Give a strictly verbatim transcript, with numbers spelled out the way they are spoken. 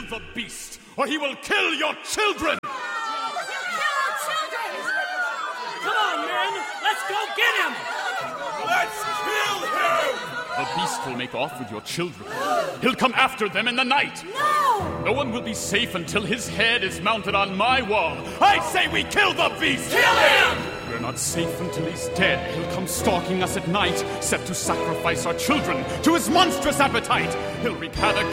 the beast, or he will kill your children! Come on, men! Let's go get him! Let's kill him! The beast will make off with your children. He'll come after them in the night. No! No one will be safe until his head is mounted on my wall. I say we kill the beast! Kill him! We're not safe until he's dead. He'll come stalking us at night, set to sacrifice our children to his monstrous appetite. He'll wreak havoc